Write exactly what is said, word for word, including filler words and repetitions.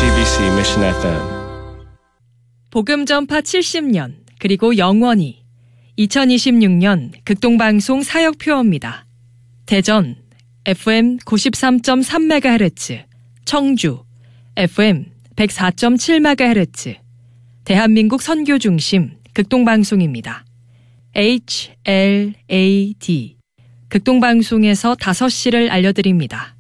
씨비씨 Mission 에프엠. 복음 전파 칠십 년 그리고 영원히 이천이십육 년 극동방송 사역표어입니다. 대전 에프엠 구십삼 점 삼 메가헤르츠, 청주 에프엠 백사 점 칠 메가헤르츠, 대한민국 선교 중심 극동방송입니다. 에이치 엘 에이 디 극동방송에서 다섯 시를 알려드립니다.